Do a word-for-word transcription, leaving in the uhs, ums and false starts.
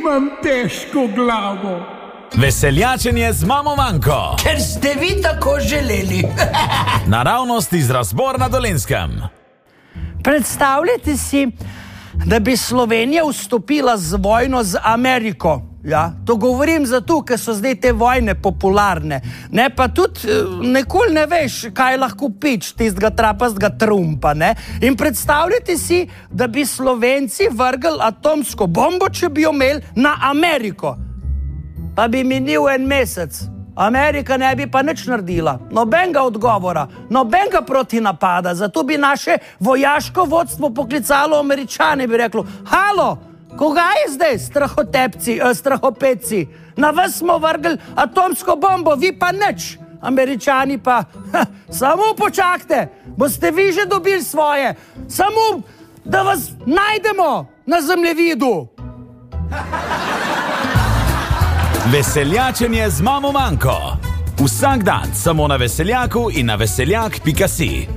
imam težko glavo. Veseljačenje z mamo Manko. Ker ste vi tako želeli. Naravnost iz Razbor na Dolenjskem. Predstavljajte si, da bi Slovenija vstopila z vojno z Ameriko. Ja, to govorim zato, ker so zdaj te vojne popularne. Ne, pa tudi nikoli ne veš, kaj lahko pič tistega trapastega Trumpa, ne. In predstavljajte si, da bi Slovenci vrgli atomsko bombo, če bi jo imeli na Ameriko. Pa bi minil en mesec. Amerika ne bi pa nič naredila. Nobenega odgovora, nobenega protinapada. Zato bi naše vojaško vodstvo poklicalo Američane, bi reklo, halo, koga je zdaj, strahotepci, eh, strahopeci? Na vas smo vrgli atomsko bombo, vi pa nič. Američani pa, ha, samo počakajte, boste vi že dobili svoje. Samo, da vas najdemo na zemljevidu. Veseljačenje z mamo Manko. Vsak dan samo na Veseljaku in na veseljak pika si.